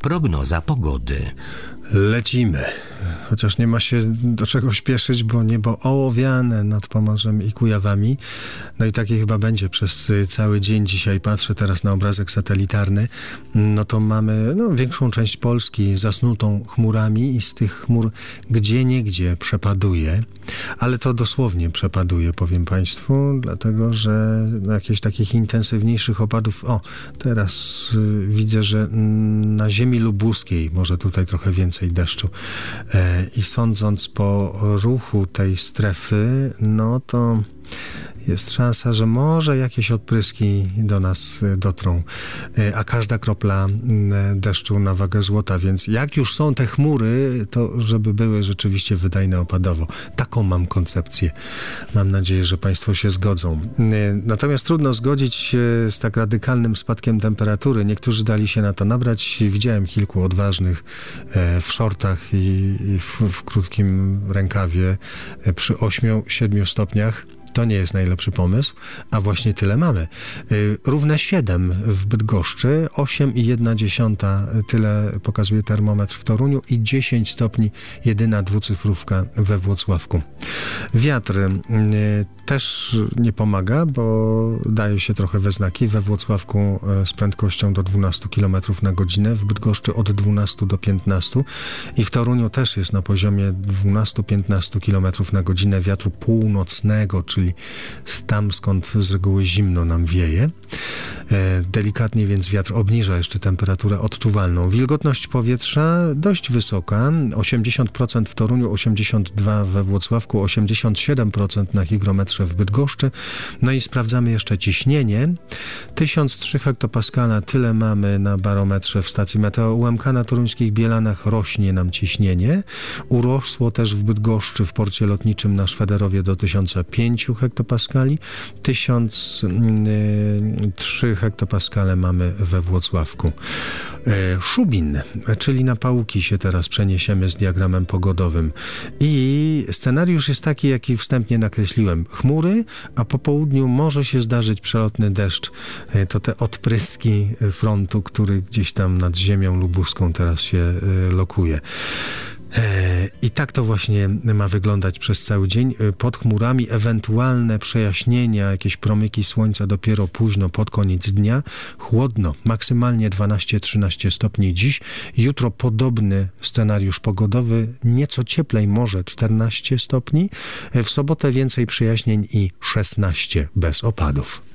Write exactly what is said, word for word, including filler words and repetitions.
Prognoza pogody. Lecimy. Chociaż nie ma się do czego śpieszyć, bo niebo ołowiane nad Pomorzem i Kujawami. No i takie chyba będzie przez cały dzień. Dzisiaj patrzę teraz na obrazek satelitarny. No to mamy no, większą część Polski zasnutą chmurami i z tych chmur gdzieniegdzie przepaduje. Ale to dosłownie przepaduje, powiem Państwu, dlatego że jakichś takich intensywniejszych opadów... O, teraz y, widzę, że na ziemi lubuskiej może tutaj trochę więcej deszczu. E, I sądząc po ruchu tej strefy, no to jest szansa, że może jakieś odpryski do nas dotrą, a każda kropla deszczu na wagę złota, więc jak już są te chmury, to żeby były rzeczywiście wydajne opadowo. Taką mam koncepcję. Mam nadzieję, że Państwo się zgodzą. Natomiast trudno zgodzić się z tak radykalnym spadkiem temperatury. Niektórzy dali się na to nabrać. Widziałem kilku odważnych w shortach i w, w krótkim rękawie przy ośmiu siedmiu stopniach. To nie jest najlepszy pomysł, a właśnie tyle mamy. Równe siedem w Bydgoszczy, osiem i jedna dziesiąta, tyle pokazuje termometr w Toruniu i dziesięć stopni, jedyna dwucyfrówka we Włocławku. Wiatr też nie pomaga, bo daje się trochę we znaki. We Włocławku z prędkością do dwunastu kilometrów na godzinę, w Bydgoszczy od dwunastu do piętnastu i w Toruniu też jest na poziomie dwunastu do piętnastu kilometrów na godzinę wiatru północnego, czyli tam skąd z reguły zimno nam wieje. Delikatnie więc wiatr obniża jeszcze temperaturę odczuwalną. Wilgotność powietrza dość wysoka, osiemdziesiąt procent w Toruniu, osiemdziesiąt dwa procent we Włocławku, osiemdziesiąt siedem procent na hygrometrze w Bydgoszczy. No i sprawdzamy jeszcze ciśnienie. tysiąc trzy hektopaskala, tyle mamy na barometrze w stacji Meteo U M K. Na toruńskich Bielanach rośnie nam ciśnienie. Urosło też w Bydgoszczy w porcie lotniczym na Szwederowie do tysiąc pięć hektopaskali. tysiąc trzy hektopaskale mamy we Włocławku. Szubin, czyli na Pałuki się teraz przeniesiemy z diagramem pogodowym. I scenariusz jest taki, jaki wstępnie nakreśliłem. Chmury, a po południu może się zdarzyć przelotny deszcz. To te odpryski frontu, który gdzieś tam nad ziemią lubuską teraz się lokuje. I tak to właśnie ma wyglądać przez cały dzień. Pod chmurami ewentualne przejaśnienia, jakieś promyki słońca dopiero późno pod koniec dnia. Chłodno, maksymalnie dwanaście do trzynastu stopni dziś. Jutro podobny scenariusz pogodowy, nieco cieplej, może czternaście stopni. W sobotę więcej przejaśnień i szesnaście bez opadów.